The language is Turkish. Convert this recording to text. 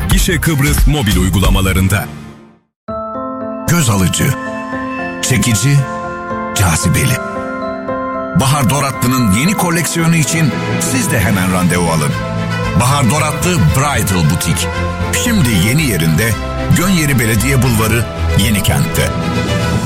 Gişe Kıbrıs mobil uygulamalarında. Göz alıcı, çekici, cazibeli. Bahar Doratlı'nın yeni koleksiyonu için siz de hemen randevu alın. Bahar Doratlı Bridal Butik. Şimdi yeni yerinde Gönyeri Belediye Bulvarı, Yenikent'te.